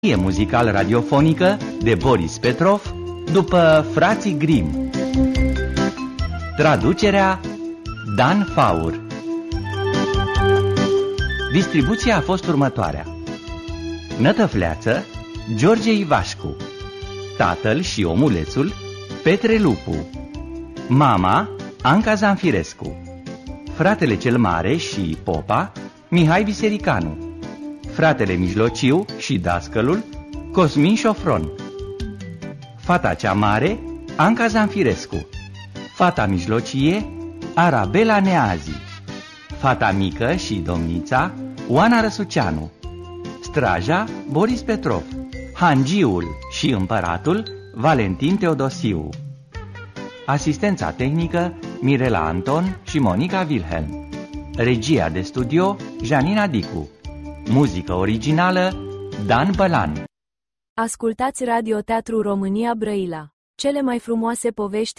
Muzical-radiofonică de Boris Petrov după Frații Grimm. Traducerea Dan Faur. Distribuția a fost următoarea: Nătăfleață George Ivașcu, tatăl și omulețul Petre Lupu, mama Anca Zanfirescu, fratele cel mare și popa Mihai Bisericanu, fratele mijlociu și dascălul Cosmin Șofron, fata cea mare Anca Zanfirescu, fata mijlocie Arabela Neazi, fata mică și domnița Oana Răsuceanu, straja Boris Petrov, hangiul și împăratul Valentin Teodosiu, asistența tehnică Mirela Anton și Monica Wilhelm, regia de studio Janina Dicu, muzică originală Dan Bălan. Ascultați Radio Teatru România Brăila. Cele mai frumoase povești